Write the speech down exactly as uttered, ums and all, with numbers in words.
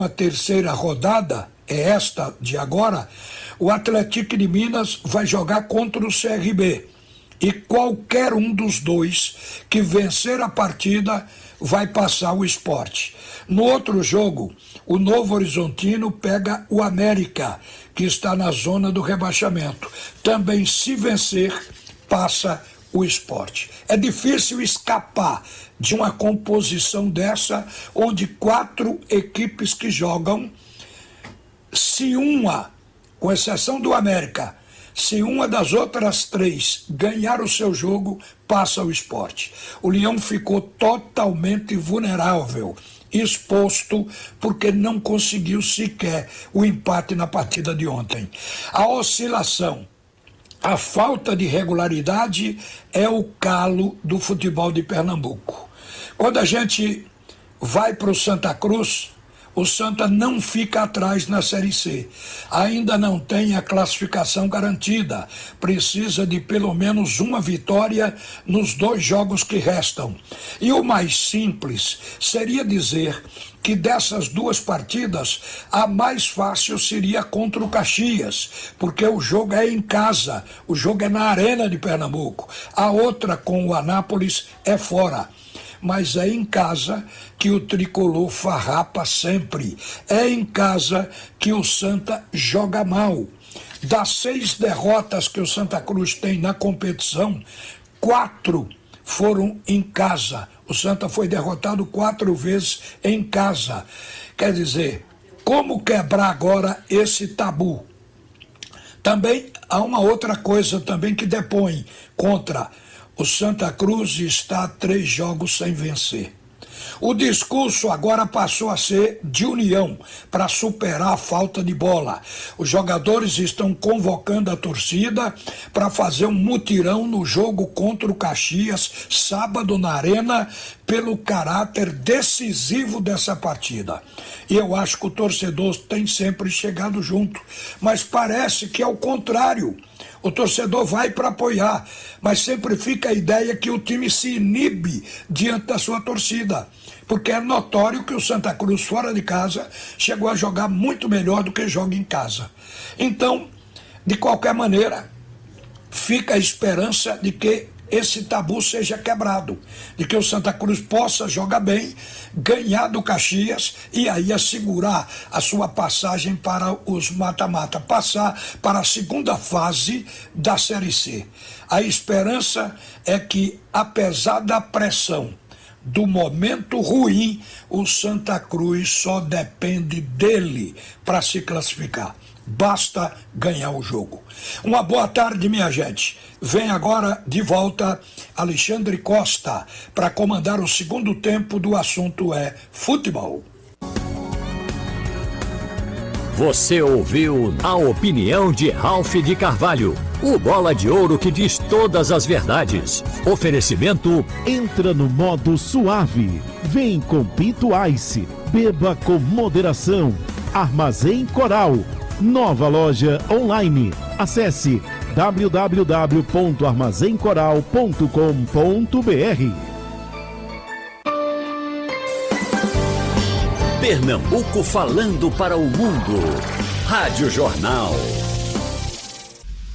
A terceira rodada, é esta de agora, o Atlético de Minas vai jogar contra o C R B. E qualquer um dos dois que vencer a partida vai passar o Sport. No outro jogo, o Novo Horizontino pega o América, que está na zona do rebaixamento. Também, se vencer, passa o Sport. É difícil escapar de uma composição dessa, onde quatro equipes que jogam, se uma, com exceção do América, se uma das outras três ganhar o seu jogo, passa o Sport. O Leão ficou totalmente vulnerável, exposto, porque não conseguiu sequer o empate na partida de ontem. A oscilação, a falta de regularidade é o calo do futebol de Pernambuco. Quando a gente vai para o Santa Cruz, o Santa não fica atrás na Série C. Ainda não tem a classificação garantida. Precisa de pelo menos uma vitória nos dois jogos que restam. E o mais simples seria dizer que dessas duas partidas, a mais fácil seria contra o Caxias, porque o jogo é em casa, o jogo é na Arena de Pernambuco. A outra, com o Anápolis, é fora. Mas é em casa que o tricolor farrapa sempre. É em casa que o Santa joga mal. Das seis derrotas que o Santa Cruz tem na competição, quatro foram em casa. O Santa foi derrotado quatro vezes em casa. Quer dizer, como quebrar agora esse tabu? Também há uma outra coisa também que depõe contra o Santa Cruz, está a três jogos sem vencer. O discurso agora passou a ser de união para superar a falta de bola. Os jogadores estão convocando a torcida para fazer um mutirão no jogo contra o Caxias, sábado na Arena, pelo caráter decisivo dessa partida. E eu acho que o torcedor tem sempre chegado junto, mas parece que é o contrário. O torcedor vai para apoiar, mas sempre fica a ideia que o time se inibe diante da sua torcida, porque é notório que o Santa Cruz, fora de casa, chegou a jogar muito melhor do que joga em casa. Então, de qualquer maneira, fica a esperança de que esse tabu seja quebrado, de que o Santa Cruz possa jogar bem, ganhar do Caxias e aí assegurar a sua passagem para os mata-mata, passar para a segunda fase da Série C. A esperança é que, apesar da pressão do momento ruim, o Santa Cruz só depende dele para se classificar. Basta ganhar o jogo. Uma boa tarde, minha gente. Vem agora de volta Alexandre Costa para comandar o segundo tempo do assunto é futebol. Você ouviu a opinião de Ralph de Carvalho, o bola de ouro que diz todas as verdades. Oferecimento: entra no modo suave. Vem com Pinto Ice. Beba com moderação. Armazém Coral. Nova loja online. Acesse w w w ponto armazém coral ponto com ponto b r. Pernambuco falando para o mundo. Rádio Jornal.